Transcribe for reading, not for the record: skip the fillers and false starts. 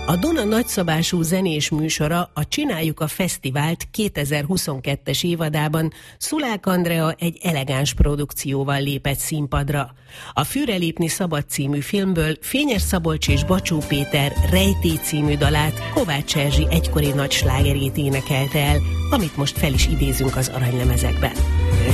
A Duna nagyszabású zenés műsora, a Csináljuk a Fesztivált 2022-es évadában Szulák Andrea egy elegáns produkcióval lépett színpadra. A Fűre lépni szabad című filmből Fényes Szabolcs és Bacsó Péter Rejtély című dalát Kovács Erzsi egykori nagy slágerét énekelte el, amit most fel is idézünk az aranylemezekben.